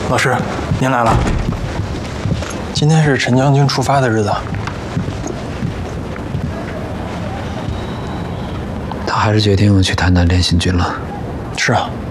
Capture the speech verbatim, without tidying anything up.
老师，您来了。今天是陈将军出发的日子。 他还是决定去谈谈练新军了。 是啊。